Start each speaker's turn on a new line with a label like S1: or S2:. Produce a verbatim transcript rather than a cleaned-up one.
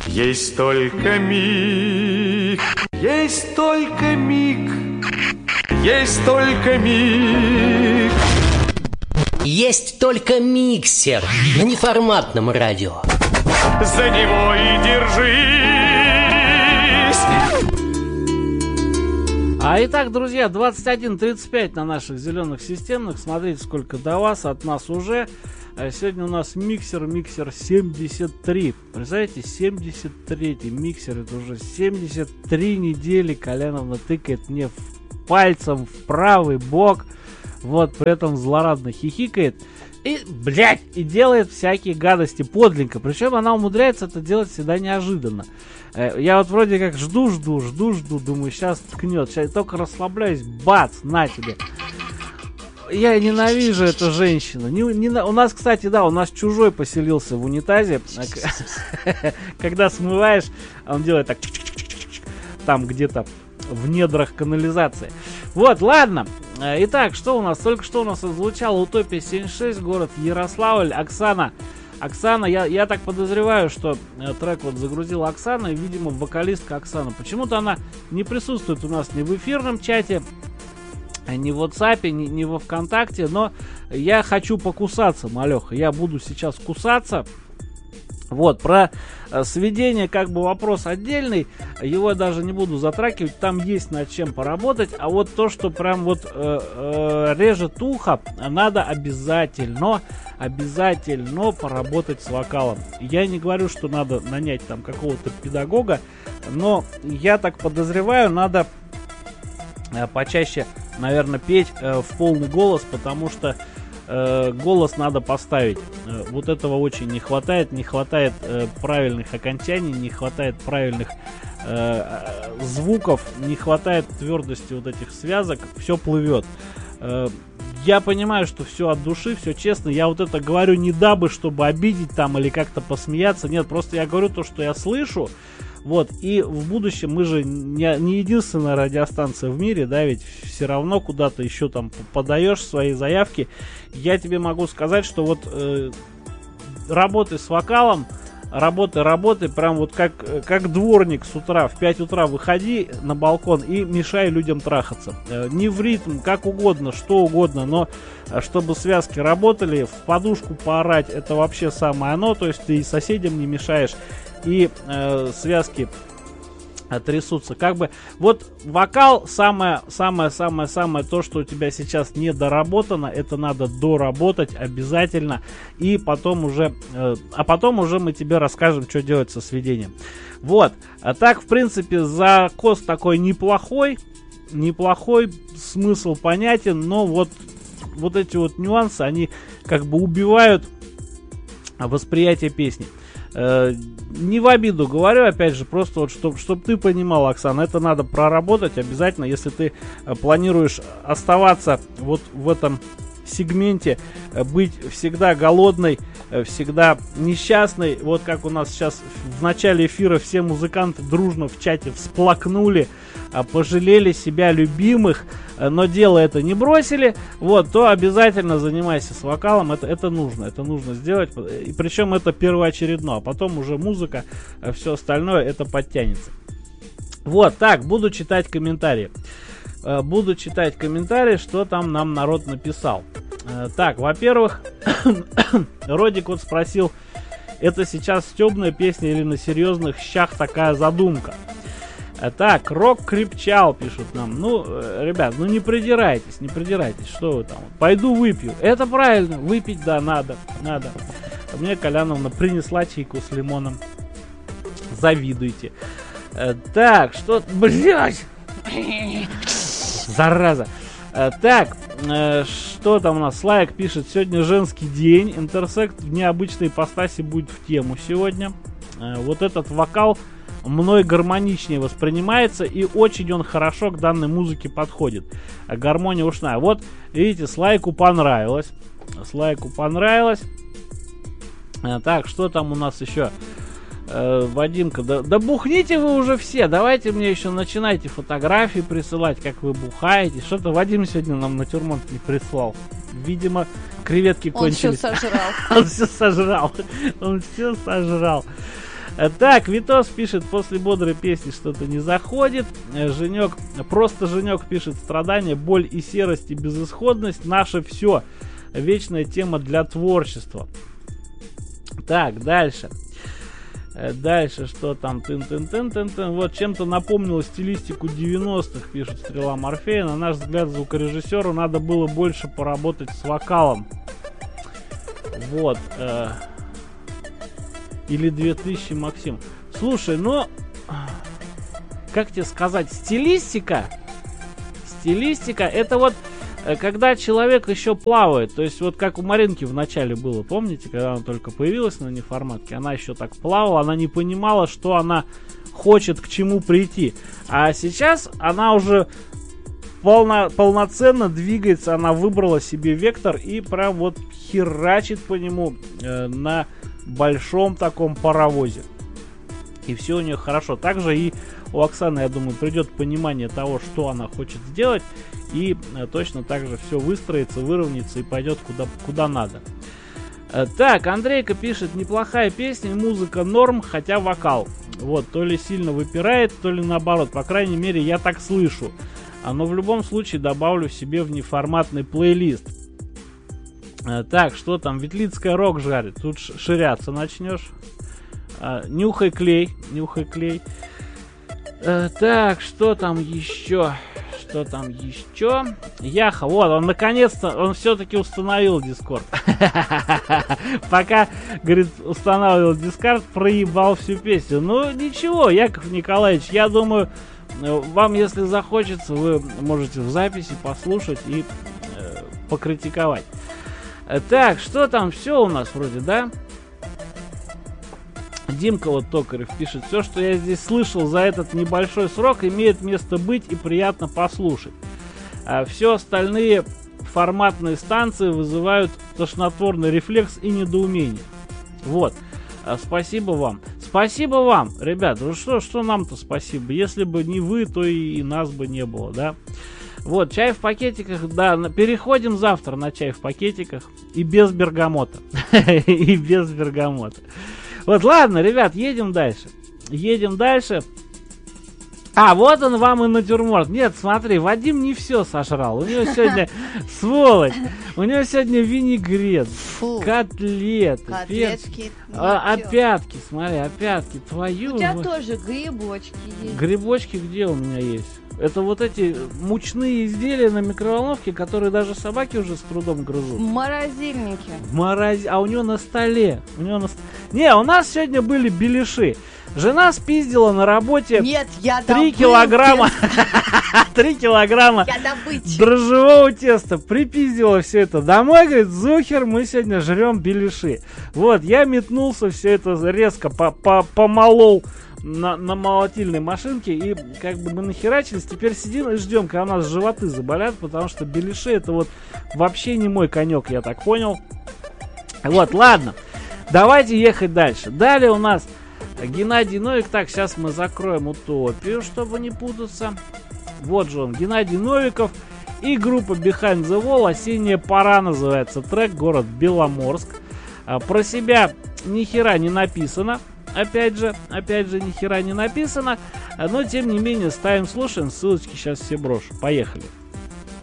S1: Есть только миг, есть только миг, есть только миг.
S2: Есть только миксер на неформатном радио.
S1: За него и держись.
S3: А итак, друзья, двадцать один тридцать пять на наших зеленых системных. Смотрите, сколько до вас, от нас уже. Сегодня у нас миксер, миксер семьдесят три. Представляете, семьдесят третий миксер. Это уже семьдесят три недели Коляновна тыкает мне пальцем в правый бок. Вот, при этом злорадно хихикает. И, блядь, и делает всякие гадости подлинно. Причем она умудряется это делать всегда неожиданно. Я вот вроде как жду, жду, жду, жду. Думаю, сейчас ткнет. Сейчас только расслабляюсь. Бац, на тебе. Я ненавижу эту женщину. Не, не, у нас, кстати, да, у нас чужой поселился в унитазе. Когда смываешь, он делает так. Там где-то в недрах канализации. Вот, ладно. Итак, что у нас? Только что у нас звучала Утопия семьдесят шесть, город Ярославль. Оксана. Оксана, я, я так подозреваю, что трек вот загрузила Оксана, и, видимо, вокалистка Оксана. Почему-то она не присутствует у нас ни в эфирном чате, ни в WhatsApp, ни, ни во ВКонтакте, но я хочу покусаться, малеха. Я буду сейчас кусаться. Вот, про э, сведение, как бы, вопрос отдельный. Его я даже не буду затрагивать. Там есть над чем поработать. А вот то, что прям вот э, э, режет ухо, надо обязательно, обязательно поработать с вокалом. Я не говорю, что надо нанять там какого-то педагога, но я так подозреваю, надо э, почаще, наверное, петь э, в полный голос, потому что э, голос надо поставить. Э, вот этого очень не хватает. Не хватает э, правильных окончаний, не хватает правильных э, звуков, не хватает твердости вот этих связок. Все плывет. Э, я понимаю, что все от души, все честно. Я вот это говорю не дабы, чтобы обидеть там или как-то посмеяться. Нет, просто я говорю то, что я слышу. Вот, и в будущем мы же не, не единственная радиостанция в мире, да, ведь все равно куда-то еще там подаешь свои заявки. Я тебе могу сказать, что вот э, работай с вокалом, работай, работай, прям вот как, как дворник с утра, в пять утра выходи на балкон и мешай людям трахаться. Э, не в ритм, как угодно, что угодно, но чтобы связки работали, в подушку поорать, это вообще самое оно, то есть ты и соседям не мешаешь, и э, связки трясутся. Как бы вот вокал самое, самое, самое, самое то, что у тебя сейчас не доработано, это надо доработать обязательно. И потом уже, э, а потом уже мы тебе расскажем, что делать со сведением. Вот. А так, в принципе, закос такой неплохой, неплохой, смысл понятен, но вот, вот эти вот нюансы, они как бы убивают восприятие песни. Э, не в обиду говорю, опять же, просто вот, чтобы чтоб ты понимал, Оксана, это надо проработать обязательно, если ты э, планируешь оставаться вот в этом сегменте, э, быть всегда голодной, э, всегда несчастной, вот как у нас сейчас в начале эфира все музыканты дружно в чате всплакнули, э, пожалели себя любимых, э, но дело это не бросили, вот, то обязательно занимайся с вокалом, это, это нужно, это нужно сделать, и причем это первоочередно, а потом уже музыка, э, все остальное это подтянется. Вот, так, буду читать комментарии. Э, буду читать комментарии, что там нам народ написал. Э, так, во-первых, Родик вот спросил, это сейчас стебная песня или на серьезных щах такая задумка? Э, так, Рок крепчал, пишут нам. Ну, э, ребят, ну не придирайтесь, не придирайтесь, что вы там. Пойду выпью. Это правильно, выпить, да, надо, надо. Мне Коляновна принесла чайку с лимоном. Завидуйте. Э, так, что... Блядь! Зараза. Э, так, э, что там у нас? Слайк пишет, сегодня женский день. Интерсект в необычной ипостаси будет в тему сегодня. Э, вот этот вокал мной гармоничнее воспринимается, и очень он хорошо к данной музыке подходит. А гармония ушная. Вот, видите, Слайку понравилось. Слайку понравилось. Э, так, что там у нас еще? Э, Вадимка, да, да бухните вы уже все, давайте мне еще начинайте фотографии присылать, как вы бухаете. Что-то Вадим сегодня нам натюрморт не прислал. Видимо, креветки кончились.
S4: Он все сожрал.
S3: Он все сожрал. Он все сожрал. Так, Витос пишет, после бодрой песни что-то не заходит. Женек, просто Женек пишет, страдания, боль и серость и безысходность наше все. Вечная тема для творчества. Так, дальше. Дальше, что там? Тын-тын-тын-тын-тын. Вот, чем-то напомнило стилистику девяностых, пишет Стрела Морфея. На наш взгляд, звукорежиссеру надо было больше поработать с вокалом. Вот. Э, или две тысячи, Максим. Слушай, ну... Как тебе сказать? Стилистика... Стилистика, это вот... Когда человек еще плавает, то есть вот как у Маринки в начале было, помните, когда она только появилась на неформатке, она еще так плавала, она не понимала, что она хочет к чему прийти. А сейчас она уже полно, полноценно двигается, она выбрала себе вектор и прям вот херачит по нему э, на большом таком паровозе. И все у нее хорошо. Также и у Оксаны, я думаю, придет понимание того, что она хочет сделать. И э, точно так же все выстроится, выровняется и пойдет куда, куда надо. Э, так, Андрейка пишет, неплохая песня, музыка норм, хотя вокал. Вот, то ли сильно выпирает, то ли наоборот. По крайней мере, я так слышу. А, но в любом случае добавлю себе в неформатный плейлист. Э, так, что там? Ветлицкая рок жарит. Тут ширяться начнешь. Э, нюхай клей, нюхай клей. Э, так, что там еще? Что там еще? Яха, вот, он наконец-то, он все-таки установил Discord. Пока, говорит, устанавливал Discord, проебал всю песню. Ну, ничего, Яков Николаевич, я думаю, вам, если захочется, вы можете в записи послушать и э, покритиковать. Так, что там? Все у нас вроде, да? Димка вот Токарев пишет, все, что я здесь слышал за этот небольшой срок, имеет место быть и приятно послушать. А все остальные форматные станции вызывают тошнотворный рефлекс и недоумение. Вот. А спасибо вам. Спасибо вам, ребят. Ну что, что нам-то спасибо? Если бы не вы, то и, и нас бы не было, да? Вот, чай в пакетиках, да, переходим завтра на чай в пакетиках и без бергамота. И без бергамота. Вот, ладно, ребят, едем дальше. Едем дальше. А, вот он вам и натюрморт. Нет, смотри, Вадим не все сожрал. У него сегодня, сволочь, у него сегодня винегрет, Фу. котлеты,
S4: котлетки.
S3: А, опятки, смотри, опятки, твою.
S4: У тебя тоже грибочки есть.
S3: Грибочки где у меня есть? Это вот эти мучные изделия на микроволновке, которые даже собаки уже с трудом грызут.
S4: В морозильнике.
S3: В мороз... А у него на столе. У него на... Не, у нас сегодня были беляши. Жена спиздила на работе.
S4: Нет, я
S3: три килограмма. три килограмма дрожжевого теста. Припиздила все это домой. Говорит, зухер, мы сегодня жрем беляши. Вот, я метнулся, все это резко помолол на, на молотильной машинке, и как бы мы нахерачились, теперь сидим и ждем, когда у нас животы заболят, потому что беляши это вот вообще не мой конек, я так понял. Вот, ладно, давайте ехать дальше. Далее у нас Геннадий Новик. Так, сейчас мы закроем утопию, чтобы не путаться. Вот же он, Геннадий Новиков и группа Behind the Wall. «Осенняя пора» называется трек, город Беломорск. А, про себя ни хера не написано. Опять же, опять же, ни хера не написано. Но, тем не менее, ставим, слушаем. Ссылочки сейчас все брошу. Поехали.